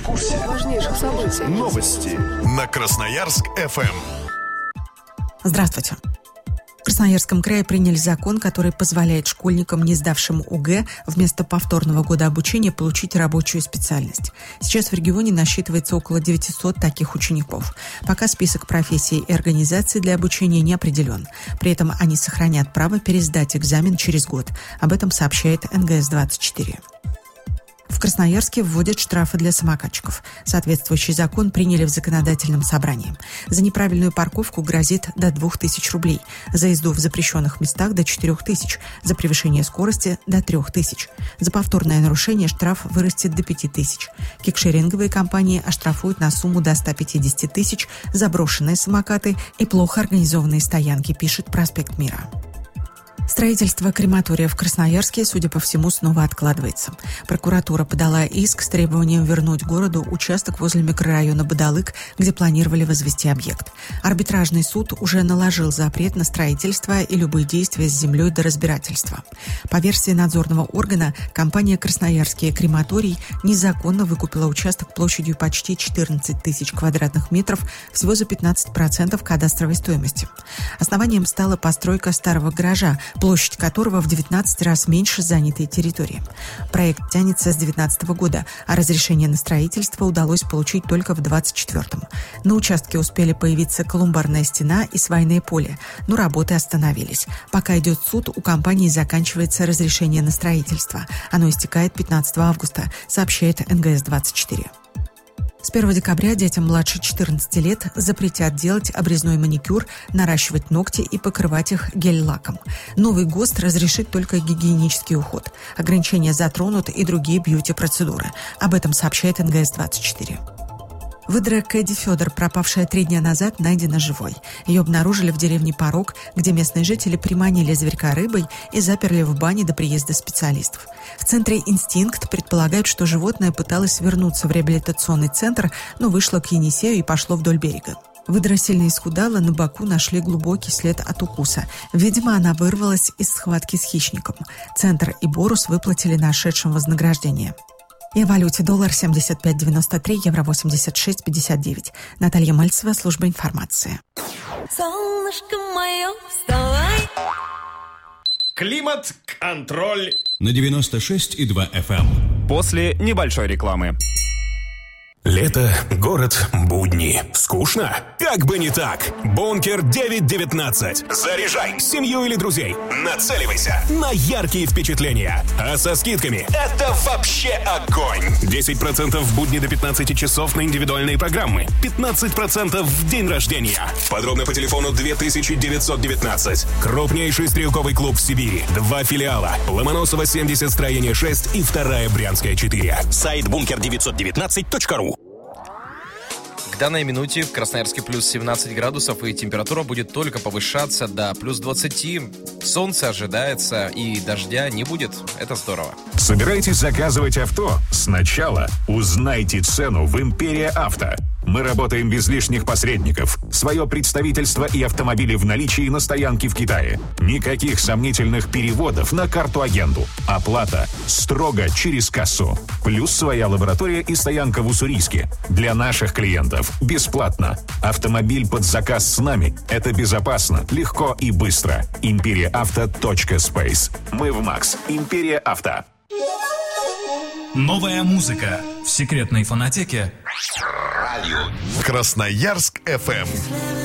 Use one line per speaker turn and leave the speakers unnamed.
курсе
важнейших событий.
Новости на Красноярск-ФМ.
Здравствуйте. В Красноярском крае приняли закон, который позволяет школьникам, не сдавшим ОГЭ, вместо повторного года обучения получить рабочую специальность. Сейчас в регионе насчитывается около 900 таких учеников. Пока список профессий и организаций для обучения не определен. При этом они сохранят право пересдать экзамен через год. Об этом сообщает НГС-24. В Красноярске вводят штрафы для самокатчиков. Соответствующий закон приняли в законодательном собрании. За неправильную парковку грозит до 2000 рублей, за езду в запрещенных местах до 4000, за превышение скорости до 3000. За повторное нарушение штраф вырастет до 5000. Кикшеринговые компании оштрафуют на сумму до 150 тысяч за брошенные самокаты и плохо организованные стоянки, пишет «Проспект Мира». Строительство крематория в Красноярске, судя по всему, снова откладывается. Прокуратура подала иск с требованием вернуть городу участок возле микрорайона Бадалык, где планировали возвести объект. Арбитражный суд уже наложил запрет на строительство и любые действия с землей до разбирательства. По версии надзорного органа, компания «Красноярский крематорий» незаконно выкупила участок площадью почти 14 тысяч квадратных метров всего за 15% кадастровой стоимости. Основанием стала постройка старого гаража, площадь которого в 19 раз меньше занятой территории. Проект тянется с 2019 года, а разрешение на строительство удалось получить только в 2024. На участке успели появиться колумбарная стена и свайное поле, но работы остановились. Пока идет суд, у компании заканчивается разрешение на строительство. Оно истекает 15 августа, сообщает НГС-24. С 1 декабря детям младше 14 лет запретят делать обрезной маникюр, наращивать ногти и покрывать их гель-лаком. Новый ГОСТ разрешит только гигиенический уход. Ограничения затронут и другие бьюти-процедуры. Об этом сообщает НГС-24. Выдра Кэдди Федор, пропавшая 3 дня назад, найдена живой. Ее обнаружили в деревне Порог, где местные жители приманили зверька рыбой и заперли в бане до приезда специалистов. В центре «Инстинкт» предполагают, что животное пыталось вернуться в реабилитационный центр, но вышло к Енисею и пошло вдоль берега. Выдра сильно исхудала, на боку нашли глубокий след от укуса. Видимо, она вырвалась из схватки с хищником. Центр и Борус выплатили нашедшим вознаграждение. И о валюте: доллар 75.93, евро 86.59. Наталья Мальцева, служба информации.
Солнышко мое, вставай.
Климат-контроль
на 96,2 FM.
После небольшой рекламы.
Лето, город, будни. Скучно? Как бы не так. Бункер 919. Заряжай семью или друзей. Нацеливайся на яркие впечатления. А со скидками это вообще огонь. 10% в будни до 15 часов на индивидуальные программы. 15% в день рождения. Подробно по телефону 2919. Крупнейший стрелковый клуб в Сибири. 2 филиала. Ломоносова 70, строение 6 и 2-я Брянская 4. Сайт bunker919.ru.
К данной минуте в Красноярске плюс 17 градусов, и температура будет только повышаться до плюс 20. Солнце ожидается, и дождя не будет. Это здорово.
Собираетесь заказывать авто? Сначала узнайте цену в «Империя Авто». Мы работаем без лишних посредников. Свое представительство и автомобили в наличии на стоянке в Китае. Никаких сомнительных переводов на карту-агенту. Оплата строго через кассу. Плюс своя лаборатория и стоянка в Уссурийске. Для наших клиентов бесплатно. Автомобиль под заказ с нами – это безопасно, легко и быстро. imperiaauto.space. Мы в МАКС. Империя Авто.
Новая музыка в секретной фонотеке
Красноярск-ФМ.